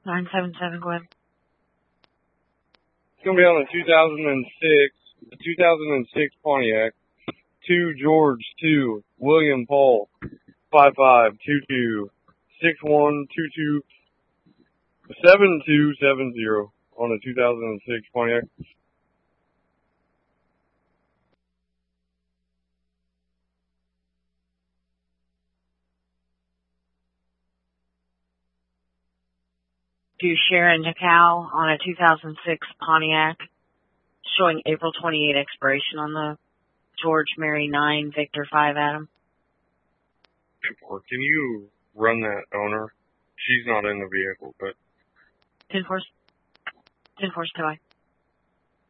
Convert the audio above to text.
977, go ahead. It's going to be on the 2006 Pontiac. 2 George 2 William Paul 5522 6122 7270 on the 2006 Pontiac. To Sharon Nicol on a 2006 Pontiac, showing April 28 expiration on the George Mary 9 Victor 5 Adam. Can you run that owner? She's not in the vehicle, but... 10-4, 10-4,